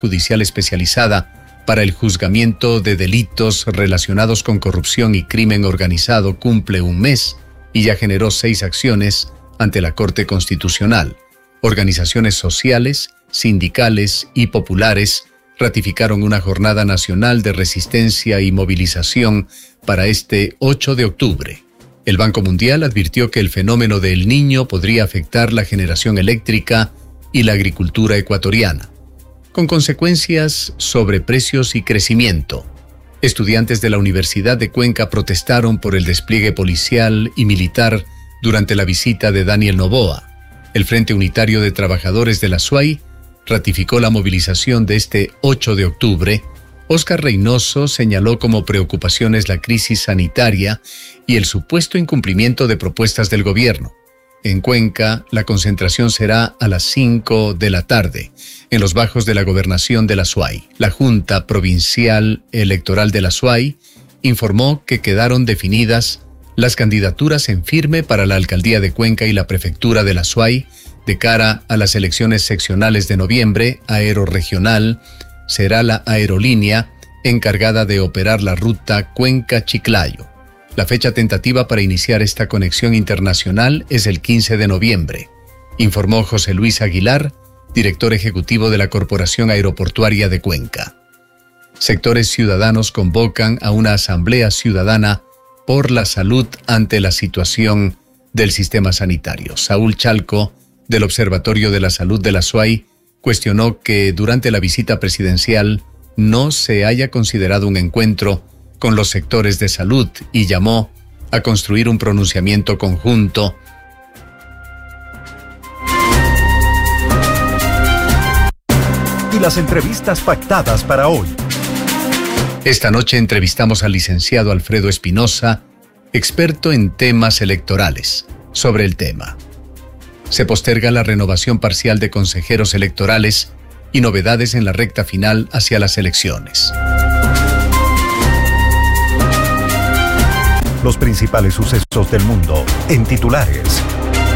judicial especializada para el juzgamiento de delitos relacionados con corrupción y crimen organizado cumple un mes y ya generó 6 acciones ante la Corte Constitucional. Organizaciones sociales, sindicales y populares ratificaron una jornada nacional de resistencia y movilización para este 8 de octubre. El Banco Mundial advirtió que el fenómeno de El Niño podría afectar la generación eléctrica y la agricultura ecuatoriana, con consecuencias sobre precios y crecimiento. Estudiantes de la Universidad de Cuenca protestaron por el despliegue policial y militar durante la visita de Daniel Noboa. El Frente Unitario de Trabajadores de la SUAY ratificó la movilización de este 8 de octubre. Óscar Reynoso señaló como preocupaciones la crisis sanitaria y el supuesto incumplimiento de propuestas del gobierno. En Cuenca, la concentración será a las 5 de la tarde, en los bajos de la gobernación de la SUAY. La Junta Provincial Electoral de la SUAY informó que quedaron definidas las candidaturas en firme para la alcaldía de Cuenca y la prefectura de la SUAY de cara a las elecciones seccionales de noviembre. Aeroregional será la aerolínea encargada de operar la ruta Cuenca-Chiclayo. La fecha tentativa para iniciar esta conexión internacional es el 15 de noviembre, informó José Luis Aguilar, director ejecutivo de la Corporación Aeroportuaria de Cuenca. Sectores ciudadanos convocan a una asamblea ciudadana por la salud ante la situación del sistema sanitario. Saúl Chalco, del Observatorio de la Salud de la SUAY, cuestionó que durante la visita presidencial no se haya considerado un encuentro con los sectores de salud y llamó a construir un pronunciamiento conjunto. Y las entrevistas pactadas para hoy. Esta noche entrevistamos al licenciado Alfredo Espinosa, experto en temas electorales, sobre el tema. Se posterga la renovación parcial de consejeros electorales y novedades en la recta final hacia las elecciones. Los principales sucesos del mundo en titulares.